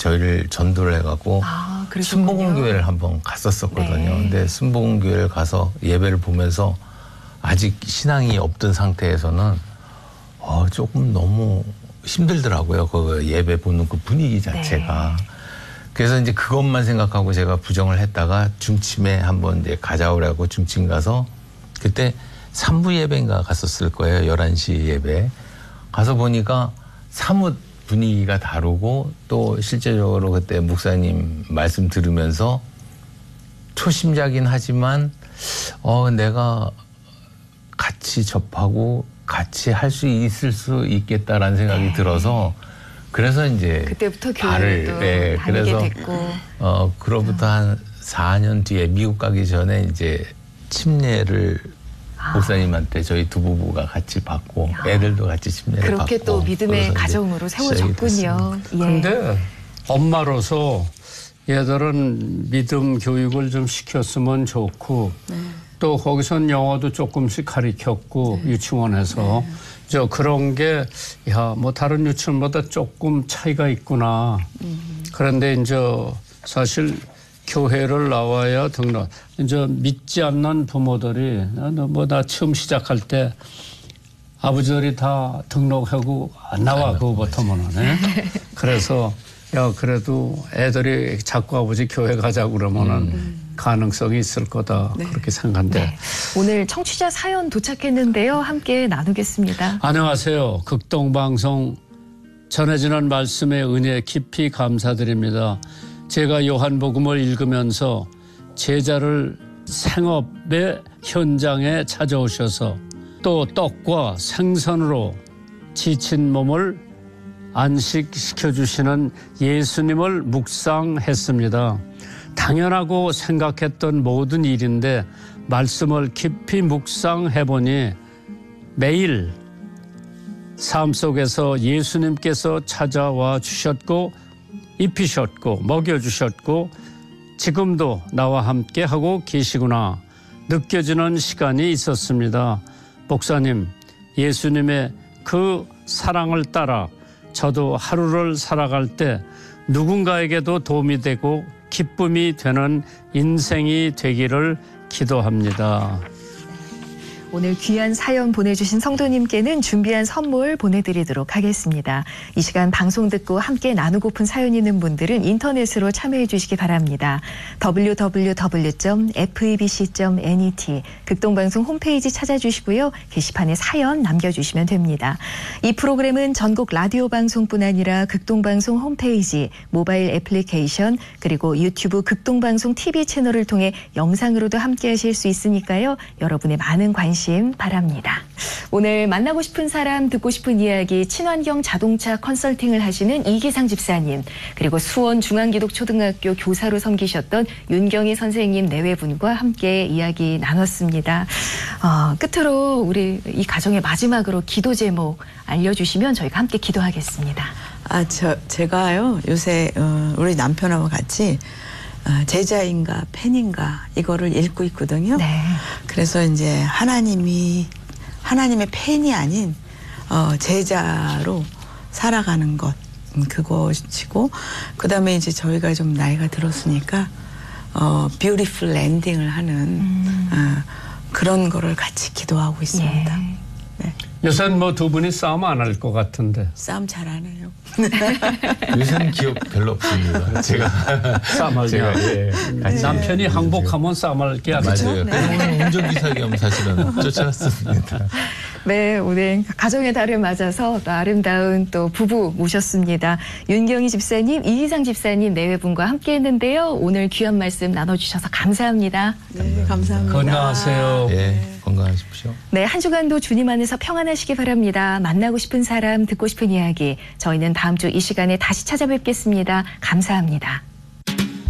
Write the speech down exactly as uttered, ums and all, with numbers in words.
저희를 전도를 해갖고 아, 순복음교회를 한번 갔었었거든요. 네. 근데 순복음교회를 가서 예배를 보면서 아직 신앙이 없던 상태에서는 어, 조금 너무 힘들더라고요. 그 예배 보는 그 분위기 자체가. 네. 그래서 이제 그것만 생각하고 제가 부정을 했다가 중침에 한번 이제 가자오라고 중침 가서 그때 삼부 예배인가 갔었을 거예요. 열한 시 예배. 가서 보니까 사뭇 분위기가 다르고 또 실제적으로 그때 목사님 말씀 들으면서 초심자긴 하지만 어, 내가 같이 접하고 같이 할 수 있을 수 있겠다라는 생각이 네. 들어서 그래서 이제 그때부터 교회를 네, 그래서 됐고 어 그로부터 한 사 년 뒤에 미국 가기 전에 이제 침례를 아. 목사님한테 저희 두 부부가 같이 받고 야. 애들도 같이 침례를 받고 그렇게 또 믿음의 가정으로 세워졌군요. 그런데 예. 엄마로서 얘들은 믿음 교육을 좀 시켰으면 좋고 네. 또 거기선 영어도 조금씩 가르쳤고 네. 유치원에서 네. 저 그런 게 야, 뭐 다른 유치원보다 조금 차이가 있구나. 음. 그런데 이제 사실 교회를 나와야 등록. 이제 믿지 않는 부모들이 뭐 나 처음 시작할 때 아버지들이 다 등록하고 안 나와 그거부터는. 그래서 야 그래도 애들이 자꾸 아버지 교회 가자고 그러면은. 음. 가능성이 있을 거다 네. 그렇게 생각한데 네. 오늘 청취자 사연 도착했는데요. 함께 나누겠습니다. 안녕하세요. 극동방송 전해지는 말씀의 은혜 깊이 감사드립니다. 제가 요한복음을 읽으면서 제자를 생업의 현장에 찾아오셔서 또 떡과 생선으로 지친 몸을 안식시켜주시는 예수님을 묵상했습니다. 당연하고 생각했던 모든 일인데 말씀을 깊이 묵상해보니 매일 삶 속에서 예수님께서 찾아와 주셨고 입히셨고 먹여주셨고 지금도 나와 함께 하고 계시구나 느껴지는 시간이 있었습니다. 목사님, 예수님의 그 사랑을 따라 저도 하루를 살아갈 때 누군가에게도 도움이 되고 기쁨이 되는 인생이 되기를 기도합니다. 오늘 귀한 사연 보내주신 성도님께는 준비한 선물 보내드리도록 하겠습니다. 이 시간 방송 듣고 함께 나누고픈 사연 있는 분들은 인터넷으로 참여해 주시기 바랍니다. 더블유 더블유 더블유 점 에프이비씨 점 넷 극동방송 홈페이지 찾아주시고요. 게시판에 사연 남겨주시면 됩니다. 이 프로그램은 전국 라디오 방송뿐 아니라 극동방송 홈페이지, 모바일 애플리케이션 그리고 유튜브 극동방송 티비 채널을 통해 영상으로도 함께 하실 수 있으니까요. 여러분의 많은 관심 바랍니다. 오늘 만나고 싶은 사람, 듣고 싶은 이야기, 친환경 자동차 컨설팅을 하시는 이기상 집사님, 그리고 수원 중앙기독초등학교 교사로 섬기셨던 윤경희 선생님 네 분과 함께 이야기 나눴습니다. 어, 끝으로 우리 이 가정의 마지막으로 기도 제목 알려주시면 저희가 함께 기도하겠습니다. 아, 저 제가요 요새 어, 우리 남편하고 같이 제자인가 팬인가 이거를 읽고 있거든요. 네. 그래서 이제 하나님이 하나님의 팬이 아닌 어, 제자로 살아가는 것 그것이고 그다음에 이제 저희가 좀 나이가 들었으니까 어, 뷰티풀 랜딩을 하는 음. 어, 그런 거를 같이 기도하고 있습니다. 예. 네. 요새는 뭐 두 분이 싸움 안 할 것 같은데. 싸움 잘 안 해요. 요새는 기억 별로 없습니다. 제가 싸움할 때 예. 같이 남편이 네. 항복하면 싸움할 게 아니죠. 맞아요. 그래서 오늘 운전기사 겸 사실은 쫓아왔습니다. 네, 오늘 가정의 달을 맞아서 또 아름다운 또 부부 모셨습니다. 윤경희 집사님, 이희상 집사님 네 분과 함께 했는데요. 오늘 귀한 말씀 나눠주셔서 감사합니다. 네, 감사합니다. 건강하세요. 네, 건강하십시오. 네, 한 주간도 주님 안에서 평안하시기 바랍니다. 만나고 싶은 사람, 듣고 싶은 이야기. 저희는 다음 주 이 시간에 다시 찾아뵙겠습니다. 감사합니다.